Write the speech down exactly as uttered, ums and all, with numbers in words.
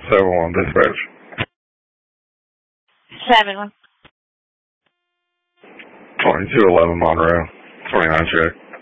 seven one dispatch. seven one. twenty-two eleven Monroe. twenty-nine check.